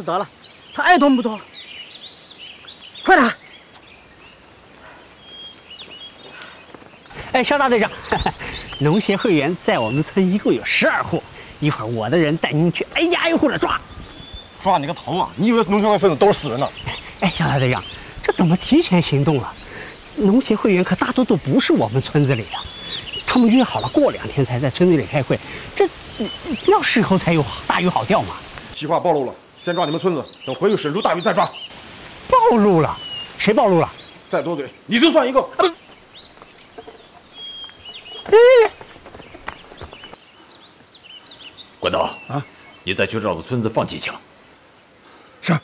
得了，他爱动不动。快点！ 哎，肖大队长，农协会员在我们村一共有12户，一会儿我的人带您去挨家挨户的抓。 抓你个头啊！你以为农协会分子都是死人呢？ 哎，肖大队长，这怎么提前行动了？农协会员可大多都不是我们村子里的，他们约好了过2天才在村子里开会，这要事后才有大鱼好钓嘛。 计划暴露了，先抓你们村子，等回去审出大鱼再抓。 暴露了？谁暴露了？ 再多嘴，你就算一个。 管道啊，你再去绕着村子放几枪。 是。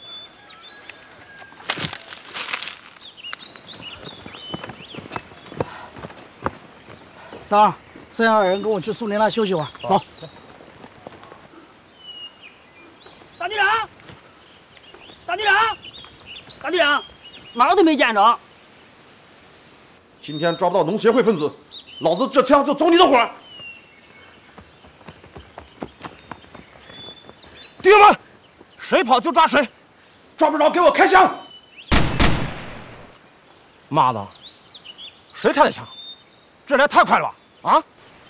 三儿，剩下2人跟我去树林那休息会儿。走。 大队长，大队长，大队长，哪儿都没见着。 今天抓不到农协会分子，老子这枪就走你的火！弟兄们，谁跑就抓谁，抓不着给我开枪！妈的，谁开的枪？这来太快了吧！啊！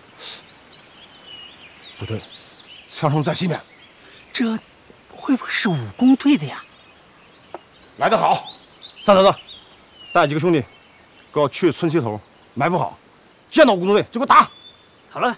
不对，枪声在西面， 这会不会是武工队的呀？ 来得好，三头子，带几个兄弟，给我去村西头埋伏好，见到武工队就给我打。